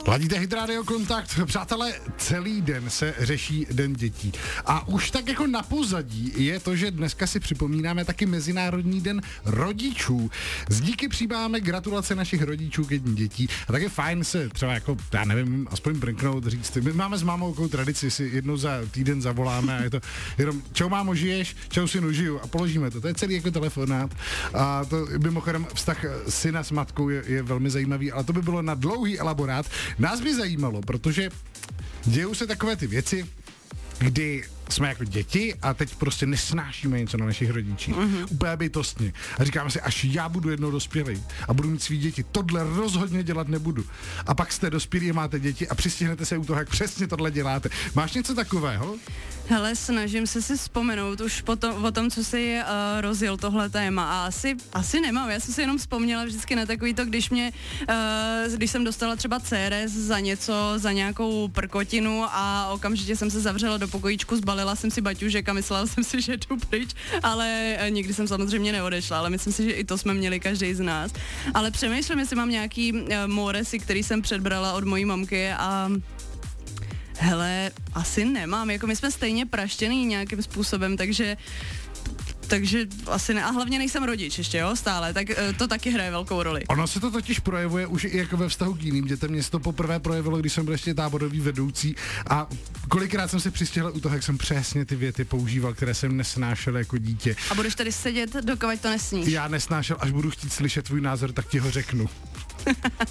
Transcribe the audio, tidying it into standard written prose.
Ladíte Hit Radio Kontakt. Přátelé, celý den se řeší Den dětí. A už tak jako na pozadí je to, že dneska si připomínáme taky Mezinárodní den rodičů. Z díky přijímáme gratulace našich rodičů ke dní dětí. A tak je fajn se třeba jako, já nevím, aspoň brnknout, říct. My máme s mámou takovou tradici, si jednou za týden zavoláme a je to jenom čau mámo, žiješ, čau synu, žiju a položíme to. To je celý jako telefonát. A to mimochodem vztah syna s matkou je velmi zajímavý, ale to by bylo na dlouhý elaborát. Nás by zajímalo, protože dějou se takové ty věci, kdy jsme jako děti a teď prostě nesnášíme něco na našich rodičích. Úplně bytostně. A říkáme si, až já budu jednou dospělý a budu mít svý děti, tohle rozhodně dělat nebudu. A pak jste dospělí a máte děti a přistihnete se u toho, jak přesně tohle děláte. Máš něco takového? Hele, snažím se si vzpomenout už o tom, co si rozjel tohle téma a asi nemám. Já jsem si jenom vzpomněla vždycky na takový to, když jsem dostala třeba CRS za nějakou prkotinu a okamžitě jsem se zavřela do pokojíčku, zbalila jsem si baťužek a myslela jsem si, že jdu pryč, ale nikdy jsem samozřejmě neodešla, ale myslím si, že i to jsme měli každý z nás. Ale přemýšlím, jestli mám nějaký móresy, který jsem předbrala od mojí mamky a hele, asi nemám, jako my jsme stejně praštěný nějakým způsobem, takže asi ne. A hlavně nejsem rodič ještě, jo, stále, tak to taky hraje velkou roli. Ono se to totiž projevuje už i jako ve vztahu k jiným dětem. Mně se to poprvé projevilo, když jsem byl ještě táborový vedoucí a kolikrát jsem si přistihl u toho, jak jsem přesně ty věty používal, které jsem nesnášel jako dítě. A budeš tady sedět, dokud to nesníš? Já nesnášel, až budu chtít slyšet tvůj názor, tak ti ho řeknu.